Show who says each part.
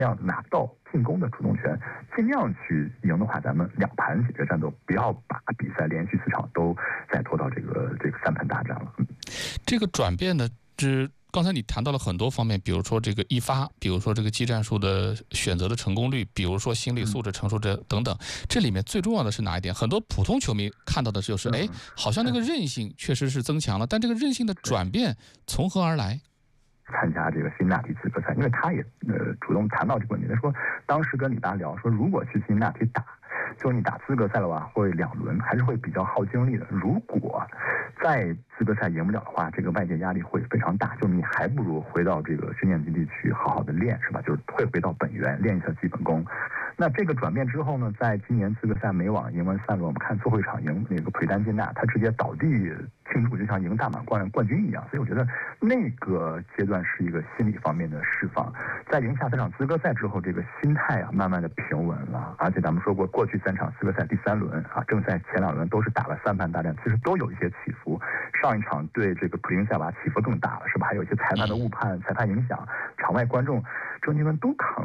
Speaker 1: 要拿到进攻的主动权，尽量去赢的话，咱们2盘解决战斗，不要把比赛连续4场都再拖到这个3盘大战了。
Speaker 2: 这个转变呢，刚才你谈到了很多方面，比如说这个一发，比如说这个技战术的选择的成功率，比如说心理素质、承受者等等。这里面最重要的是哪一点？很多普通球迷看到的就是，好像那个韧性确实是增强了，但这个韧性的转变从何而来？
Speaker 1: 参加这个辛纳提资格赛，因为他也主动谈到这个问题。他说，当时跟李达聊说，如果去辛纳提打，就是你打资格赛的话，会2轮，还是会比较耗精力的。如果在资格赛赢不了的话，这个外界压力会非常大，就你还不如回到这个训练基地去好好的练，是吧？就是退回到本源，练一下基本功。那这个转变之后呢，在今年资格赛美网赢完3轮，我们看最后一场赢那个普利丹金娜，他直接倒地庆祝，就像赢大满贯冠军一样。所以我觉得那个阶段是一个心理方面的释放。在赢下3场资格赛之后，这个心态慢慢的平稳了。而且咱们说过，过去3场资格赛第3轮正赛前2轮都是打了3盘大战，其实都有一些起伏。上一场对这个普林塞娃起伏更大了，是吧？还有一些裁判的误判、裁判影响，场外观众郑钦文都扛